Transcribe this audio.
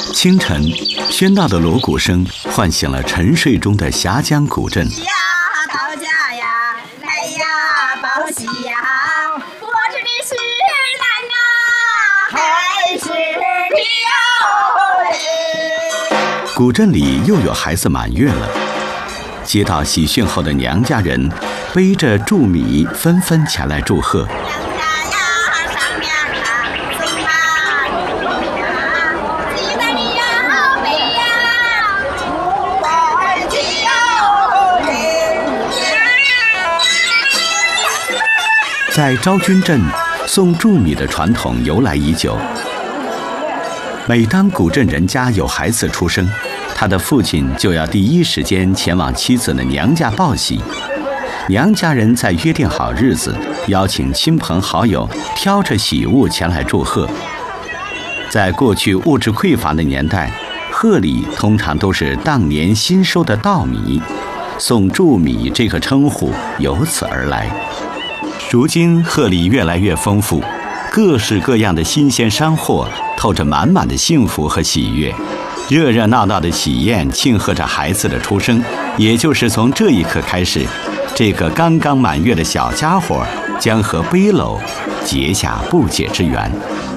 清晨，喧闹的锣鼓声唤醒了沉睡中的峡江古镇。 呀，到家呀，来呀，报喜呀！我这里是男啊，还是女？ 古镇里又有孩子满月了，接到喜讯后的娘家人背着祝米，纷纷前来祝贺。在昭君镇，送祝米的传统由来已久。每当古镇人家有孩子出生，他的父亲就要第一时间前往妻子的娘家报喜。娘家人在约定好日子，邀请亲朋好友挑着喜物前来祝贺。在过去物质匮乏的年代，贺礼通常都是当年新收的稻米，送祝米这个称呼由此而来。如今贺礼越来越丰富，各式各样的新鲜山货透着满满的幸福和喜悦，热热闹闹的喜宴庆贺着孩子的出生。也就是从这一刻开始，这个刚刚满月的小家伙将和背篓结下不解之缘。